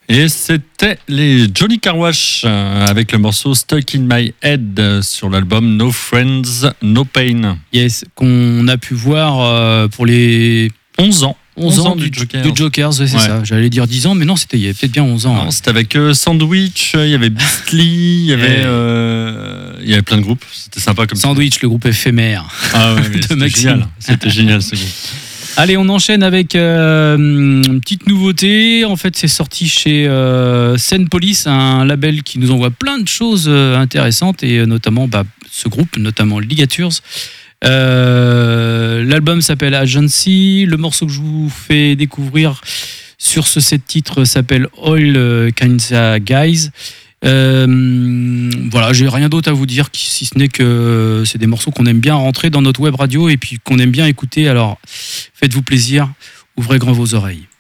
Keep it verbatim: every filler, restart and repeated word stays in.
Et c'était les Johnny Car Wash euh, avec le morceau Stuck in My Head euh, sur l'album No Friends, No Pain. Yes, qu'on a pu voir euh, pour les onze ans. onze ans du du Joker. Du Jokers, ouais, c'est Ouais. ça. J'allais dire dix ans, mais non, c'était il y avait peut-être bien onze ans. Non, hein. c'était avec euh, Sandwich, il y avait Beastly, il y avait, Ouais. euh, il y avait plein de groupes. C'était sympa comme Sandwich, le groupe éphémère. Ah ouais, mais de c'était Maxime. génial. C'était génial ce groupe. Allez, on enchaîne avec euh, une petite nouveauté. En fait, c'est sorti chez euh, Scène Police, un label qui nous envoie plein de choses euh, intéressantes et euh, notamment bah, ce groupe, notamment Ligatures. Euh, l'album s'appelle Agency. Le morceau que je vous fais découvrir sur ce set titre s'appelle All Kinds of Guys. Euh, voilà, j'ai rien d'autre à vous dire si ce n'est que c'est des morceaux qu'on aime bien rentrer dans notre web radio et puis qu'on aime bien écouter. Alors, faites-vous plaisir, ouvrez grand vos oreilles.